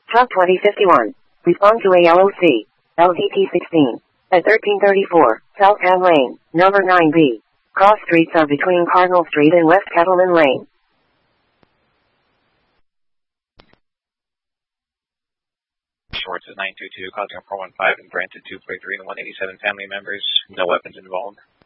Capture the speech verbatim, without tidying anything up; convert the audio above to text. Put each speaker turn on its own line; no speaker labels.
Top twenty fifty-one. Respond to A L O C. L D T sixteen. At thirteen thirty-four, South Ann Lane, number nine B. Cross streets are between Cardinal Street and West Kettleman Lane.
Schwartz is nine two two, causing a four one five and Branton two forty-three and one eighty-seven family members. No weapons involved.